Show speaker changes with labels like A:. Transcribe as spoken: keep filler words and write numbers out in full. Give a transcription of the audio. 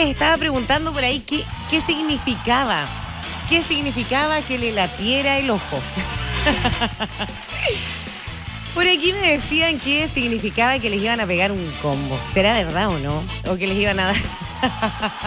A: les estaba preguntando por ahí qué, qué significaba. ¿Qué significaba que le latiera el ojo? Por aquí me decían que significaba que les iban a pegar un combo. ¿Será verdad o no? ¿O que les iban a dar?